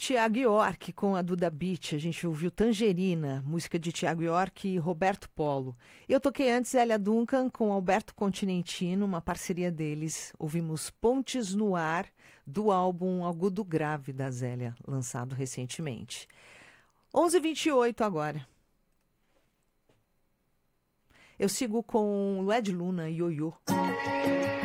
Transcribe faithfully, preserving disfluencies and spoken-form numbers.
Tiago York com a Duda Beat. A gente ouviu Tangerina, música de Tiago York e Roberto Polo. Eu toquei antes Zélia Duncan com Alberto Continentino, uma parceria deles. Ouvimos Pontes no Ar, do álbum Agudo Grave da Zélia, lançado recentemente. onze e vinte e oito agora. Eu sigo com Lued Luna e Ioiô.